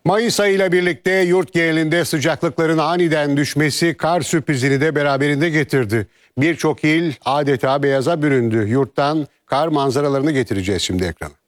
Mayıs ayıyla birlikte yurt genelinde sıcaklıkların aniden düşmesi kar sürprizini de beraberinde getirdi. Birçok il adeta beyaza büründü. Yurttan kar manzaralarını getireceğiz şimdi ekrana.